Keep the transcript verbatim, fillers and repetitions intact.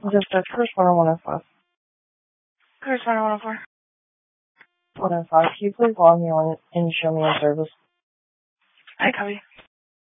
Just the first one or one oh five? First one or one oh four? one oh five. Can you please log me on and show me your service? I copy.